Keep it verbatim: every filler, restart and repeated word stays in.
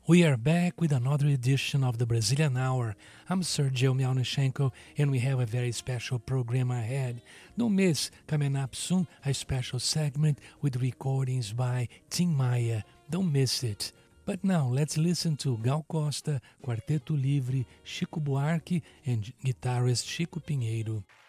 We are back with another edition of the Brazilian Hour. I'm Sergio Mialnichenko, and we have a very special program ahead. Don't miss, coming up soon, a special segment with recordings by Tim Maia. Don't miss it. But now, let's listen to Gal Costa, Quarteto Livre, Chico Buarque, and guitarist Chico Pinheiro.